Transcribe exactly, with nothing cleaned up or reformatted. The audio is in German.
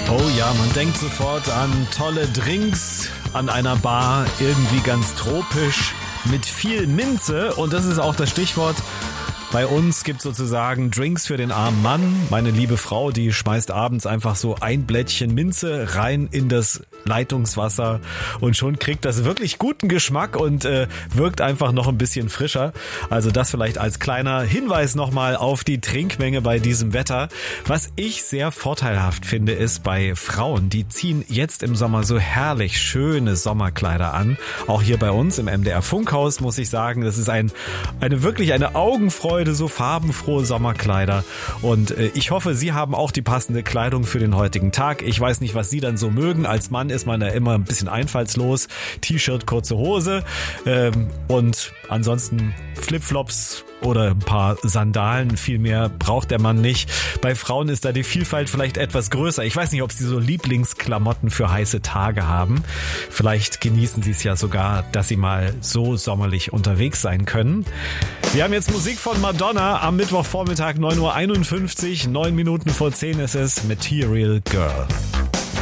Oh ja, man denkt sofort an tolle Drinks an einer Bar, irgendwie ganz tropisch, mit viel Minze. Und das ist auch das Stichwort. Bei uns gibt es sozusagen Drinks für den armen Mann. Meine liebe Frau, die schmeißt abends einfach so ein Blättchen Minze rein in das Leitungswasser und schon kriegt das wirklich guten Geschmack und äh, wirkt einfach noch ein bisschen frischer. Also das vielleicht als kleiner Hinweis nochmal auf die Trinkmenge bei diesem Wetter. Was ich sehr vorteilhaft finde, ist bei Frauen, die ziehen jetzt im Sommer so herrlich schöne Sommerkleider an. Auch hier bei uns im M D R Funkhaus muss ich sagen, das ist ein eine wirklich eine Augenfreude, so farbenfrohe Sommerkleider. Und äh, ich hoffe, Sie haben auch die passende Kleidung für den heutigen Tag. Ich weiß nicht, was Sie dann so mögen. Als Mann ist man ja immer ein bisschen einfallslos. T-Shirt, kurze Hose ähm, und ansonsten Flipflops oder ein paar Sandalen. Viel mehr braucht der Mann nicht. Bei Frauen ist da die Vielfalt vielleicht etwas größer. Ich weiß nicht, ob Sie so Lieblingsklamotten für heiße Tage haben. Vielleicht genießen Sie es ja sogar, dass Sie mal so sommerlich unterwegs sein können. Wir haben jetzt Musik von Madonna am Mittwochvormittag neun Uhr einundfünfzig. Neun Minuten vor zehn ist es. Material Girl.